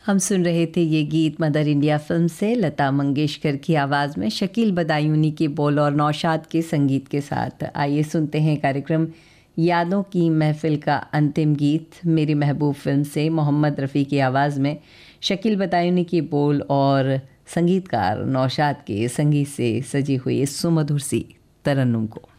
हम सुन रहे थे ये गीत मदर इंडिया फिल्म से लता मंगेशकर की आवाज़ में शकील बदायूनी के बोल और नौशाद के संगीत के साथ। आइए सुनते हैं कार्यक्रम यादों की महफिल का अंतिम गीत मेरी महबूब फिल्म से मोहम्मद रफ़ी की आवाज़ में शकील बदायूनी के बोल और संगीतकार नौशाद के संगीत से सजी हुई इस सुमधुर सी तरन्नुम को।